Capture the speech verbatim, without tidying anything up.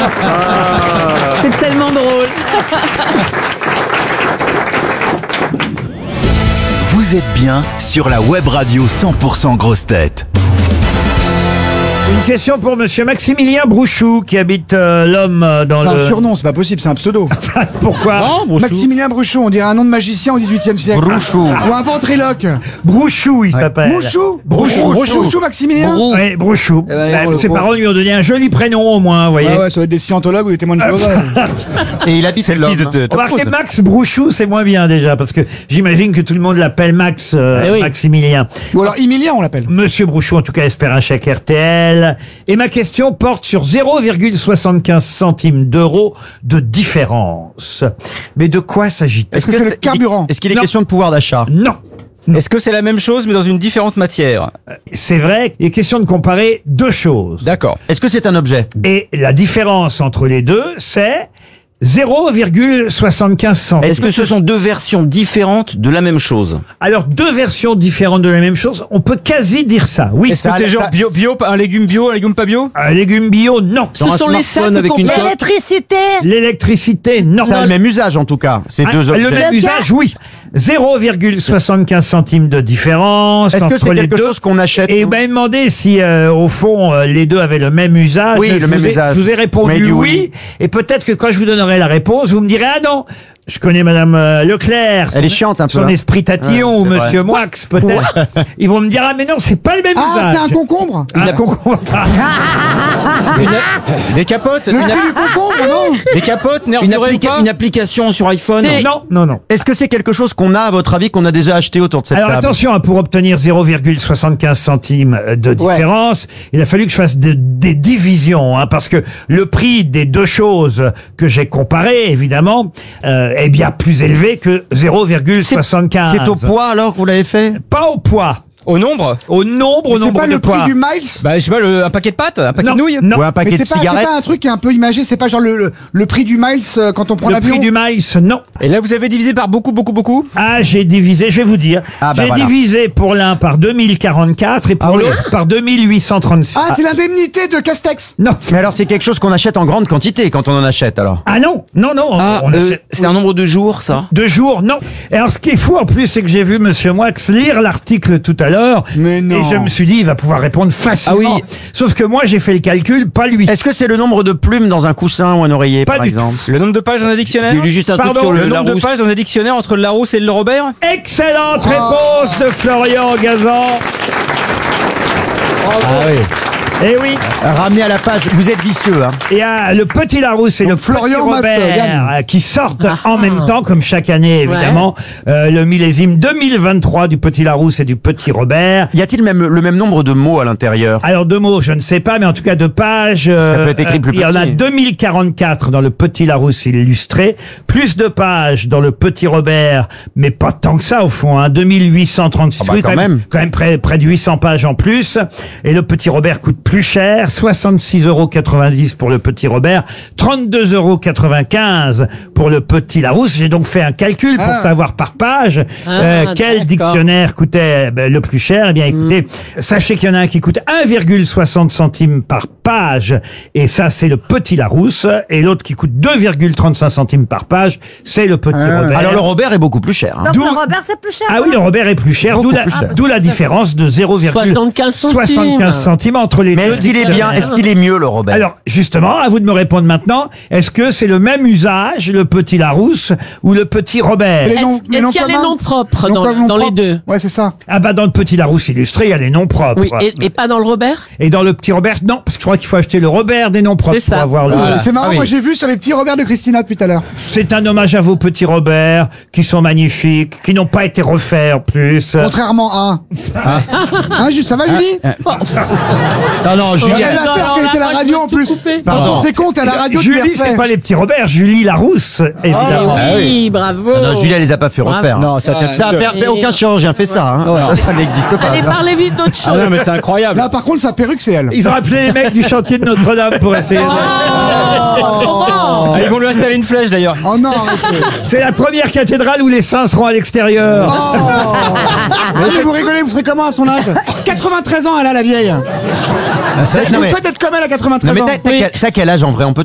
C'est tellement drôle. Vous êtes bien sur la web radio cent pour cent Grosses Têtes. Une question pour monsieur Maximilien Brouchou qui habite euh, l'homme euh, dans C'est le... un surnom, c'est pas possible, c'est un pseudo. Pourquoi Maximilien Brouchou, on dirait un nom de magicien au dix-huitième siècle. Brouchou. Ou un ventriloque. Brouchou, il s'appelle. Mouchou Brouchou. Brouchou, Maximilien. Oui, Brouchou. ben, Ben, bon, ses bon. parents lui ont donné un joli prénom au moins, vous voyez. Ah ouais, ça doit être des scientologues ou des témoins de Jéhovah. Et il habite l'homme. Remarquez, Max Brouchou, c'est moins bien déjà, parce que j'imagine que tout le monde l'appelle Max euh, Eh oui. Maximilien. Ou alors Emilien, on l'appelle. Monsieur Brouchou, en tout cas, espère un chèque R T L. Et ma question porte sur zéro virgule soixante-quinze centimes d'euros de différence. Mais de quoi s'agit-il? Est-ce que c'est le carburant? Est-ce qu'il est Non. question de pouvoir d'achat? Non. Est-ce que c'est la même chose mais dans une différente matière? C'est vrai, il est question de comparer deux choses. D'accord. Est-ce que c'est un objet? Et la différence entre les deux, c'est zéro virgule soixante-quinze centimes. Est-ce que ce sont deux versions différentes de la même chose? Alors, deux versions différentes de la même chose, on peut quasi dire ça, oui. Est-ce que Ça- c'est genre ça- bio, bio, un légume bio, un légume pas bio? Un légume bio, non. Ce Dans un sont les smartphone sacs avec qu'on une met. coque. L'électricité. L'électricité, non. Ça a le même usage en tout cas, ces Ah, deux le objets. même Le usage, oui. zéro virgule soixante-quinze centimes de différence Est-ce que entre c'est les quelque deux. chose qu'on achète? Et vous m'avez demandé si, euh, au fond, euh, les deux avaient le même usage. Oui, Je le vous même ai- usage. Je vous ai répondu Mais du oui. oui. Et peut-être que quand je vous donnerai la réponse, vous me direz, ah non, je connais madame euh, Leclerc. Elle son- est chiante un peu, Son hein. esprit tatillon, Ouais, ou c'est monsieur Moix, peut-être. Ils vont me dire, ah mais non, c'est pas le même Ah, usage. c'est un concombre. Un concombre. Des capotes? Le Une, prix du concombre, non? des capotes, nerf Une, duré ou applica- pas? une application sur iPhone? C'est- Non, non, non. Est-ce que c'est quelque chose qu'on a, à votre avis, qu'on a déjà acheté autour de cette Alors table? attention, hein, pour obtenir zéro virgule soixante-quinze centimes de différence, il a fallu que je fasse de- des divisions, hein, parce que le prix des deux choses que j'ai comparées, évidemment, euh, est bien plus élevé que zéro virgule soixante-quinze. C'est au poids alors que vous l'avez fait? Pas au poids, Au nombre? au nombre, au C'est nombre pas de le prix poids. du miles? Bah, je sais pas, le- un paquet de pâtes? Un paquet Non, de nouilles? non. Ou un paquet Mais de c'est pas, c'est cigarettes? pas un truc qui est un peu imagé, c'est pas genre le, le, le prix du miles euh, quand on prend Le l'avion. prix du maïs, non. Et là, vous avez divisé par beaucoup, beaucoup, beaucoup? Ah, j'ai divisé, je vais vous dire. Ah, bah j'ai voilà. divisé pour l'un par deux mille quarante-quatre et pour Ah oui. l'autre par deux mille huit cent trente-six. Ah, c'est l'indemnité de Castex. Non. Mais alors c'est quelque chose qu'on achète en grande quantité quand on en achète alors? Ah non, non, non. on- Ah, on euh, achète- c'est un nombre de jours, ça? Deux jours, non. Et alors, ce qui est fou, en plus, c'est que j'ai vu Monsieur Moix lire l'article tout à l'heure. Mais non. Et je me suis dit, il va pouvoir répondre facilement. Ah oui. Sauf que moi, j'ai fait le calcul, pas lui. Est-ce que c'est le nombre de plumes dans un coussin ou un oreiller Pas par du tout. exemple? Le nombre de pages dans un dictionnaire? J'ai lu juste un Pardon, truc sur Le le, nombre de Larousse. pages dans un dictionnaire entre le Larousse et le Robert? Excellente réponse de Florian Gazan. Ah oui. Eh oui. Ramené à la page, vous êtes vicieux hein. Il y a le petit Larousse et Donc, le petit Florian Matt, Robert Yann. euh, qui sortent Ah. en même temps, comme chaque année, évidemment. Euh, le millésime deux mille vingt-trois du petit Larousse et du petit Robert. Y a-t-il même le même nombre de mots à l'intérieur? Alors, deux mots, je ne sais pas, mais en tout cas, de pages. euh, peut être écrit plus Il y en a petit. deux mille quarante-quatre dans le petit Larousse illustré, plus de pages dans le petit Robert, mais pas tant que ça, au fond, hein, deux mille huit cent trente-six. Ah bah, Oui, quand même. Quand même près, près de huit cents pages en plus. Et le petit Robert coûte plus cher, soixante-six euros quatre-vingt-dix pour le petit Robert, trente-deux euros quatre-vingt-quinze pour le petit Larousse. J'ai donc fait un calcul pour Ah. savoir par page Ah, euh, quel d'accord. dictionnaire coûtait ben, le plus cher. Eh bien, écoutez, sachez qu'il y en a un qui coûte un virgule soixante centimes par page, et ça, c'est le petit Larousse, et l'autre qui coûte deux virgule trente-cinq centimes par page, c'est le petit Ah. Robert. Alors le Robert est beaucoup plus cher. hein. Donc D'où- le Robert, c'est plus cher. Ah oui, le Robert est plus cher, d'où Beaucoup la, plus cher. d'où la différence de zéro virgule soixante-quinze centimes. soixante-quinze centimes entre les Mais deux est-ce qu'il est bien? dictionnaires. Est-ce qu'il est mieux le Robert? Alors, justement, à vous de me répondre maintenant, est-ce que c'est le même usage, le petit Larousse ou le petit Robert? Les Est-ce noms- les est-ce noms qu'il y a les communs noms propres Noms dans, communs dans les propres. deux? Ouais, c'est ça. Ah bah dans le petit Larousse illustré, il y a les noms propres. Oui, et, et pas dans le Robert? Et dans le petit Robert, non, parce que je crois qu'il faut acheter le Robert des noms propres C'est ça. pour avoir le... Voilà. C'est marrant, Ah oui. moi j'ai vu sur les petits Robert de Christina depuis tout à l'heure. C'est un hommage à vos petits Robert, qui sont magnifiques, qui n'ont pas été refaits en plus. Contrairement à. Hein, Jules, ça va, Julie? Non, non, Julien. Elle a non, peur non, qu'elle là, était à la moi, radio je veux en tout plus. couper. Pardon. C'est con, t'es à la radio, tu les Julie, c'est refais. pas les petits Robert, Julie Larousse, évidemment. Ah oui, bravo. Ah non, Julien les a pas fait Bravo. refaire. Non, ça tient Ça a tout seul. per- aucun chirurgien fait ça. Hein. Ça n'existe pas. Allez, ça. parlez vite d'autre Ah chose. non, mais c'est incroyable. Là, par contre, sa perruque, c'est elle. Ils ont appelé les mecs du chantier de Notre-Dame pour essayer de... Ah, ils vont lui installer une flèche d'ailleurs. Oh non, arrêtez. C'est la première cathédrale où les saints seront à l'extérieur. Oh. Allez, vous rigolez, vous serez comment à son âge? quatre-vingt-treize ans, elle a la vieille. c'est vrai Je non, vous mais- souhaite d'être comme elle à Non quatre-vingt-treize mais ans. t'as, t'as Oui. quel, t'as quel âge en vrai? On peut